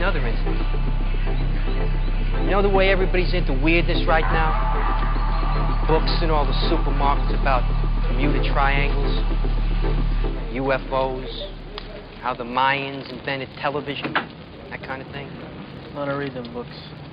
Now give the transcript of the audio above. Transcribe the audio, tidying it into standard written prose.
another incident. You know the way everybody's into weirdness right now? Books in all the supermarkets about Bermuda Triangles, UFOs, how the Mayans invented television, that kind of thing. I want to read them books.